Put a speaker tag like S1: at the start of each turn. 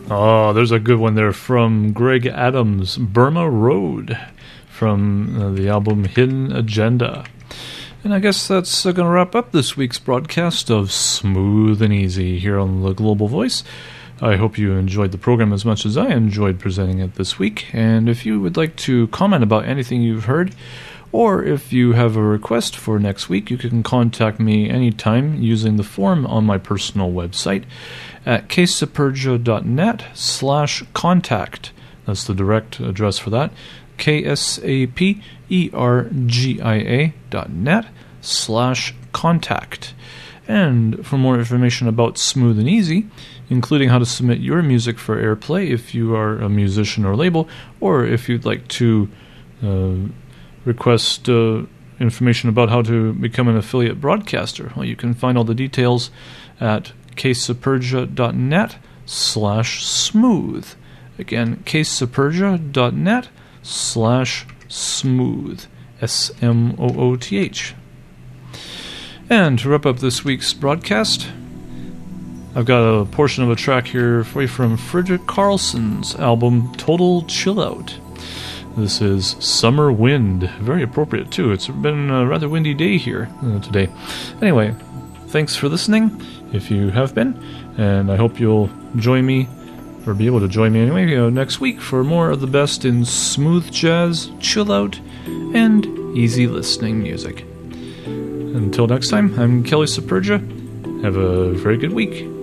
S1: Oh, there's a good one there from Greg Adams, Burma Road, from the album Hidden Agenda. And I guess that's going to wrap up this week's broadcast of Smooth and Easy here on the Global Voice. I hope you enjoyed the program as much as I enjoyed presenting it this week. And if you would like to comment about anything you've heard, or if you have a request for next week, you can contact me anytime using the form on my personal website at ksapergia.net/contact. That's the direct address for that. ksapergia.net/contact. And for more information about Smooth and Easy, including how to submit your music for airplay if you are a musician or label, or if you'd like to request information about how to become an affiliate broadcaster, well, you can find all the details at ksapergia.net/smooth. Again, ksapergia.net/smooth. SMOOTH. And to wrap up this week's broadcast, I've got a portion of a track here for you from Frederick Carlson's album Total Chill Out. This is Summer Wind. Very appropriate, too. It's been a rather windy day here today. Anyway, thanks for listening, if you have been, and I hope you'll join me, or be able to join me anyway, next week for more of the best in smooth jazz, chill out, and easy listening music. Until next time, I'm Kelly Sapergia. Have a very good week.